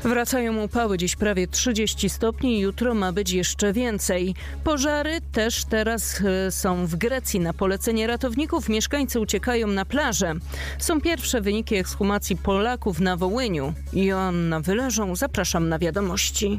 Wracają upały, dziś prawie 30 stopni, jutro ma być jeszcze więcej. Pożary też teraz są w Grecji. Na polecenie ratowników mieszkańcy uciekają na plażę. Są pierwsze wyniki ekshumacji Polaków na Wołyniu. Joanna Wyleżą, zapraszam na wiadomości.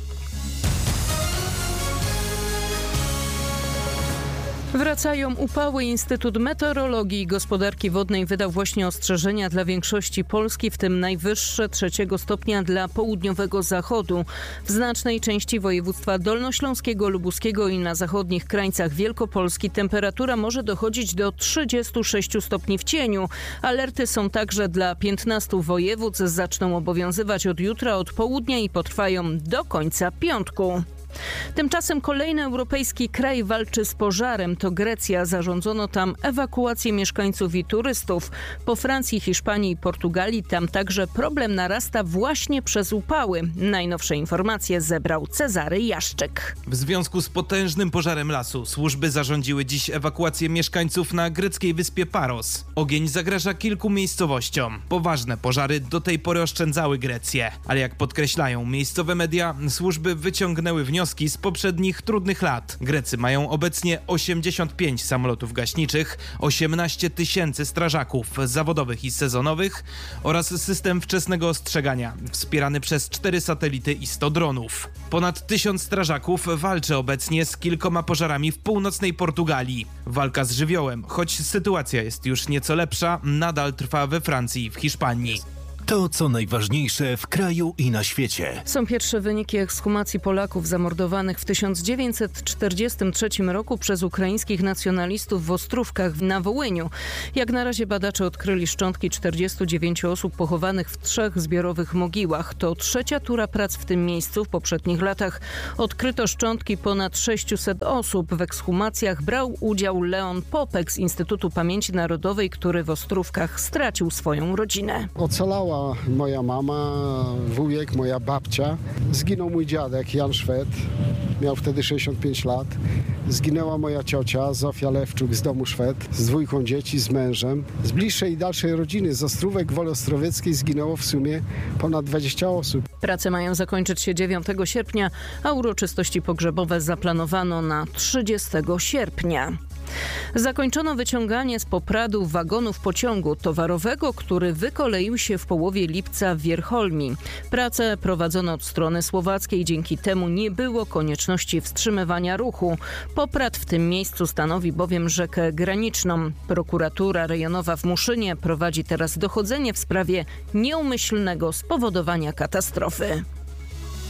Wracają upały. Instytut Meteorologii i Gospodarki Wodnej wydał właśnie ostrzeżenia dla większości Polski, w tym najwyższe 3 stopnia dla południowego zachodu. W znacznej części województwa dolnośląskiego, lubuskiego i na zachodnich krańcach Wielkopolski temperatura może dochodzić do 36 stopni w cieniu. Alerty są także dla 15 województw. Zaczną obowiązywać od jutra od południa i potrwają do końca piątku. Tymczasem kolejny europejski kraj walczy z pożarem. To Grecja. Zarządzono tam ewakuację mieszkańców i turystów. Po Francji, Hiszpanii i Portugalii tam także problem narasta właśnie przez upały. Najnowsze informacje zebrał Cezary Jaszczyk. W związku z potężnym pożarem lasu służby zarządziły dziś ewakuację mieszkańców na greckiej wyspie Paros. Ogień zagraża kilku miejscowościom. Poważne pożary do tej pory oszczędzały Grecję. Ale jak podkreślają miejscowe media, służby wyciągnęły wnioski z poprzednich trudnych lat. Grecy mają obecnie 85 samolotów gaśniczych, 18 000 strażaków zawodowych i sezonowych oraz system wczesnego ostrzegania, wspierany przez 4 satelity i 100 dronów. Ponad 1000 strażaków walczy obecnie z kilkoma pożarami w północnej Portugalii. Walka z żywiołem, choć sytuacja jest już nieco lepsza, nadal trwa we Francji i w Hiszpanii. To, co najważniejsze w kraju i na świecie. Są pierwsze wyniki ekshumacji Polaków zamordowanych w 1943 roku przez ukraińskich nacjonalistów w Ostrówkach na Wołyniu. Jak na razie badacze odkryli szczątki 49 osób pochowanych w 3 zbiorowych mogiłach. To trzecia tura prac w tym miejscu. W poprzednich latach odkryto szczątki ponad 600 osób. W ekshumacjach brał udział Leon Popek z Instytutu Pamięci Narodowej, który w Ostrówkach stracił swoją rodzinę. Ocalała moja mama, wujek, moja babcia. Zginął mój dziadek Jan Szwed, miał wtedy 65 lat. Zginęła moja ciocia Zofia Lewczuk z domu Szwed, z 2 dzieci, z mężem. Z bliższej i dalszej rodziny z Ostrówek Woli Ostrowieckiej zginęło w sumie ponad 20 osób. Prace mają zakończyć się 9 sierpnia, a uroczystości pogrzebowe zaplanowano na 30 sierpnia. Zakończono wyciąganie z popradów wagonów pociągu towarowego, który wykoleił się w połowie lipca w Wiercholmi. Prace prowadzono od strony słowackiej, dzięki temu nie było konieczności wstrzymywania ruchu. Poprad w tym miejscu stanowi bowiem rzekę graniczną. Prokuratura rejonowa w Muszynie prowadzi teraz dochodzenie w sprawie nieumyślnego spowodowania katastrofy.